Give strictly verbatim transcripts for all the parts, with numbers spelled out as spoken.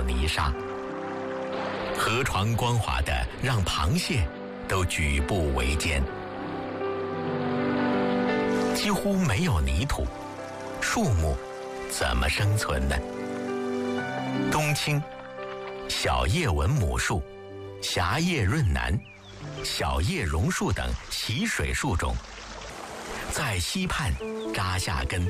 泥沙，河床光滑的让螃蟹都举步维艰。几乎没有泥土，树木怎么生存呢？冬青、小叶纹母树、狭叶润楠、小叶榕树等习水树种，在溪畔扎下根，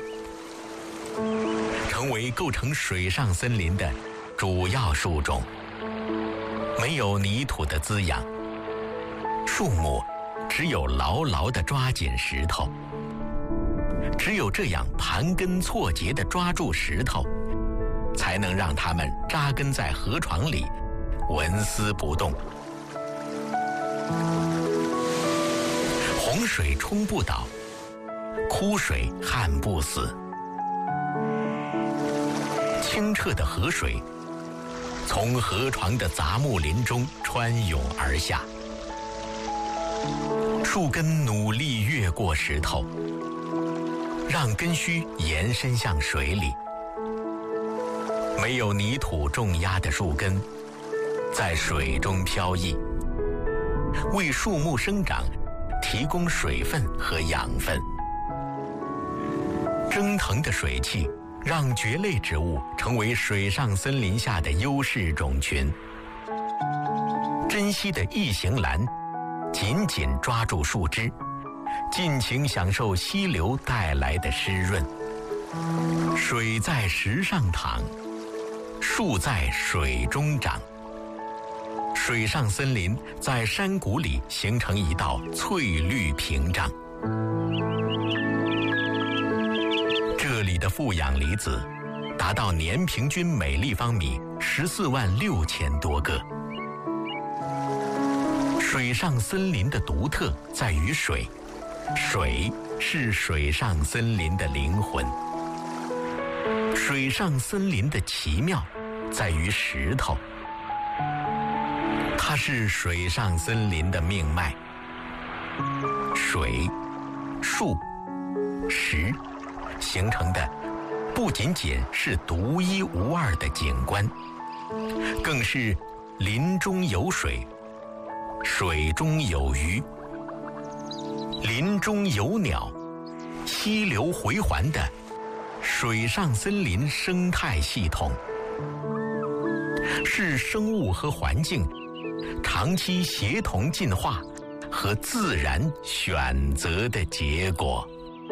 成为构成水上森林的主要树种。没有泥土的滋养，树木只有牢牢地抓紧石头。只有这样盘根错节地抓住石头，才能让它们扎根在河床里，纹丝不动。洪水冲不倒，枯水旱不死。清澈的河水从河床的杂木林中穿涌而下，树根努力越过石头，让根须延伸向水里。没有泥土重压的树根在水中飘逸，为树木生长提供水分和养分。蒸腾的水汽让蕨类植物成为水上森林下的优势种群。珍稀的异形兰紧紧抓住树枝，尽情享受溪流带来的湿润。水在石上躺，树在水中长。水上森林在山谷里形成一道翠绿屏障。这里的负氧离子达到年平均每立方米十四万六千多个。水上森林的独特在于水，水是水上森林的灵魂。水上森林的奇妙在于石头，它是水上森林的命脉。水、树、石形成的不仅仅是独一无二的景观，更是林中有水，水中有鱼，林中有鸟，溪流回环的水上森林生态系统，是生物和环境长期协同进化和自然选择的结果。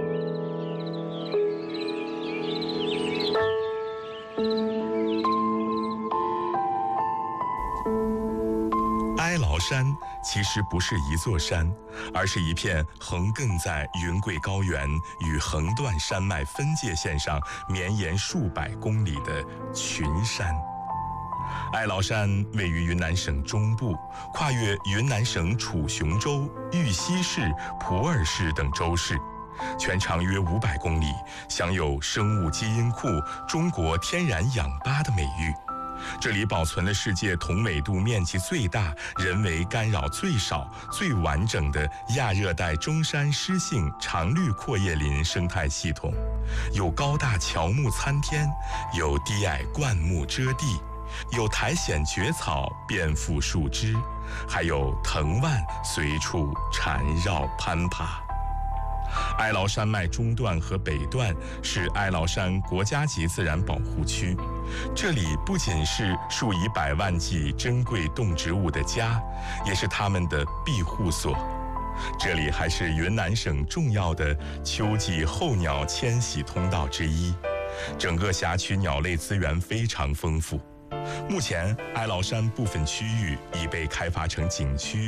哀牢山其实不是一座山，而是一片横亘在云贵高原与横断山脉分界线上绵延数百公里的群山。哀牢山位于云南省中部，跨越云南省楚雄州、玉溪市、普洱市等州市，全长约五百公里，享有生物基因库中国天然氧吧的美誉。这里保存了世界同纬度面积最大、人为干扰最少、最完整的亚热带中山湿性常绿阔叶林生态系统，有高大乔木参天，有低矮灌木遮地，有苔藓蕨草遍覆树枝，还有藤蔓随处缠绕攀爬。哀牢山脉中段和北段是哀牢山国家级自然保护区，这里不仅是数以百万计珍贵动植物的家，也是它们的庇护所。这里还是云南省重要的秋季候鸟迁徙通道之一，整个辖区鸟类资源非常丰富。目前，哀牢山部分区域已被开发成景区。